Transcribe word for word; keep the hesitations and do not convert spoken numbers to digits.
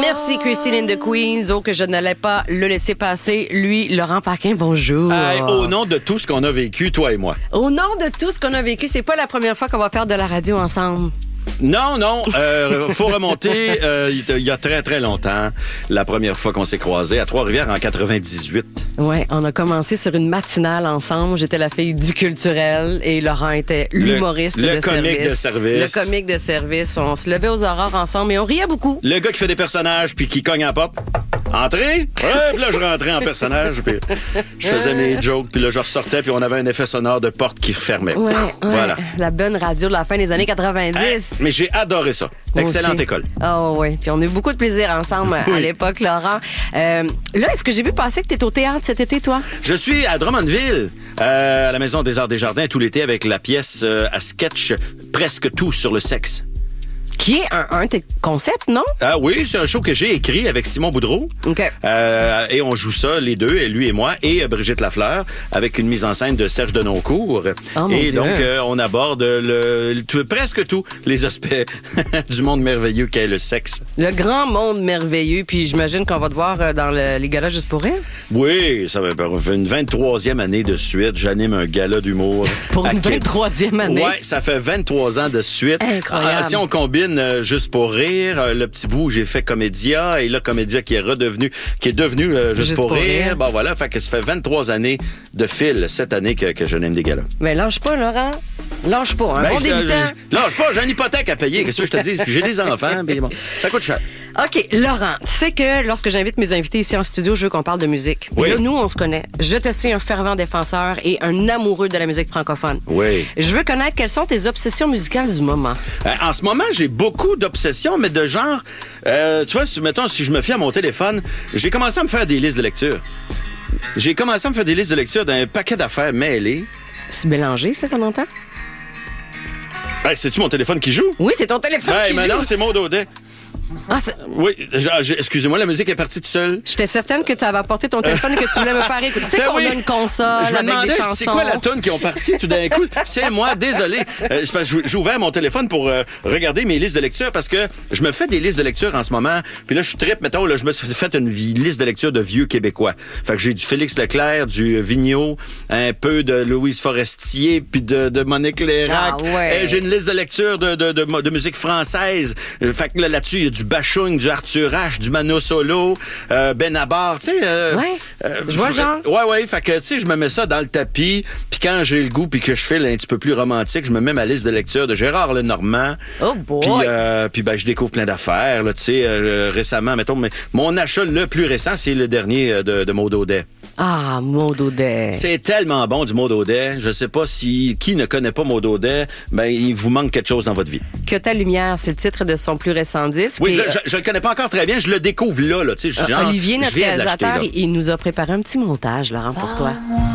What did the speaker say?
Merci Christine in the Queens. Oh, que je n'allais pas le laisser passer. Lui, Laurent Paquin, bonjour. Hey, au nom de tout ce qu'on a vécu, toi et moi. Au nom de tout ce qu'on a vécu, c'est pas la première fois qu'on va faire de la radio ensemble. Non, non, euh, faut remonter euh, il y a très, très longtemps. La première fois qu'on s'est croisés à Trois-Rivières en quatre-vingt-dix-huit. Ouais, on a commencé sur une matinale ensemble. J'étais la fille du culturel et Laurent était l'humoriste le, le de comique service. de service. Le comique de service. On se levait aux aurores ensemble et on riait beaucoup. Le gars qui fait des personnages puis qui cogne à la porte. Entrez? Ouais, puis là, je rentrais en personnage, puis je faisais mes jokes, puis là, je ressortais, puis on avait un effet sonore de porte qui fermait. Ouais, ouais. Voilà. La bonne radio de la fin des années quatre-vingt-dix. Hey, mais j'ai adoré ça. Moi Excellente aussi. école. Oh oui, puis on a eu beaucoup de plaisir ensemble Oui. à l'époque, Laurent. Euh, là, est-ce que j'ai vu passer que tu es au théâtre cet été, toi? Je suis à Drummondville, euh, à la Maison des Arts des Jardins, tout l'été, avec la pièce euh, à sketch Presque tout sur le sexe. Qui est un, un de tes concepts, non? Ah oui, c'est un show que j'ai écrit avec Simon Boudreau. OK. Euh, et on joue ça, les deux, lui et moi, et euh, Brigitte Lafleur, avec une mise en scène de Serge Denoncourt. Oh, mon et Dieu. donc, euh, on aborde le, le- tout- presque tous les aspects du monde merveilleux qu'est le sexe. Le grand monde merveilleux, puis j'imagine qu'on va te voir euh, dans le- les galas juste pour rire. Oui, ça fait une vingt-troisième année de suite. J'anime un gala d'humour. Pour à une Québec. vingt-troisième année. Ouais, ça fait vingt-trois ans de suite. Incroyable. Ah, si on combine euh, juste pour rire, euh, le petit bout où j'ai fait Comédia, et là, Comédia qui est redevenu, qui est devenu euh, juste, Juste pour, pour rire. rire. Bon, voilà, fait que ça fait vingt-trois années de fil cette année que, que je n'aime des galas. Mais lâche pas, Laurent. Lâche pas. Un Ben, bon je- débutant. je- Lâche pas, j'ai une hypothèque à payer, qu'est-ce que je te dis? Puis j'ai des enfants, puis bon, ça coûte cher. OK, Laurent, tu sais que lorsque j'invite mes invités ici en studio, je veux qu'on parle de musique. Oui. Et là, nous, on se connaît. Je te sais un fervent défenseur et un amoureux de la musique francophone. Oui. Je veux connaître quelles sont tes obsessions musicales du moment. Euh, en ce moment, j'ai beaucoup d'obsessions, mais de genre, euh, tu vois, si, mettons, si je me fie à mon téléphone, j'ai commencé à me faire des listes de lecture. J'ai commencé à me faire des listes de lecture d'un paquet d'affaires mêlées. C'est mélangé, ça, qu'on entend? Ben, c'est-tu mon téléphone qui joue? Oui, c'est ton téléphone Ben, qui mais joue. non, c'est Maud Audet. Ah, c'est- Oui, j'ai- j'ai- excusez-moi, la musique est partie toute seule. J'étais certaine que tu avais apporté ton téléphone et que tu voulais me faire écouter. Tu sais Ben qu'on oui. a une console Je me avec demandais, des chansons. c'est quoi la toune qui ont parti tout d'un coup? C'est moi, désolé. Euh, c'est parce que j'ai ouvert mon téléphone pour euh, regarder mes listes de lecture parce que je me fais des listes de lecture en ce moment. Puis là, je suis trip, mettons, là, je me suis fait une vie- liste de lecture de vieux Québécois. Fait que j'ai du Félix Leclerc, du Vigneault, un peu de Louise Forestier, puis de, de Monique Lérac. Ah ouais. Et j'ai une liste de lecture de, de, de, de musique française. Euh, Fait que là, là-dessus, il y a du Bachung, du Arthur H, du Mano Solo, euh, Benabar, tu sais. euh, Ouais. Je vois le genre. Ouais, ouais. Fait que, tu sais, je me mets ça dans le tapis. Puis quand j'ai le goût puis que je file un petit peu plus romantique, je me mets ma liste de lecture de Gérard Lenormand. Oh boy. Puis, euh, puis ben, je découvre plein d'affaires, là, tu sais, euh, récemment, mettons, mais mon achat le plus récent, c'est le dernier euh, de, de Maud Audet. Ah, Maud Audet. C'est tellement bon du Maud Audet. Je sais pas si, qui ne connaît pas Maud Audet, ben, il vous manque quelque chose dans votre vie. Que ta lumière, c'est le titre de son plus récent disque. Oui, Et, là, euh, je, je le connais pas encore très bien, je le découvre là, là, tu sais, genre, Olivier, je notre viens de l'acheter, réalisateur, là. il, il nous a préparé un petit montage, Laurent, pour toi.